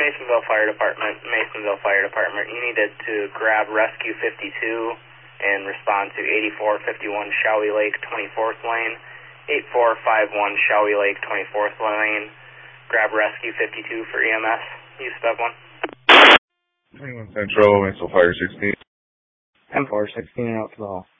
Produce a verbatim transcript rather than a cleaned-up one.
Masonville Fire Department, Masonville Fire Department. You needed to grab Rescue fifty-two and respond to eighty-four fifty-one Shawi Lake, twenty-fourth lane, eight four five one Shawi Lake, twenty-fourth lane. Grab Rescue fifty-two for E M S. Use step one. twenty-one Central, Masonville Fire sixteen. ten four sixteen out to the hall.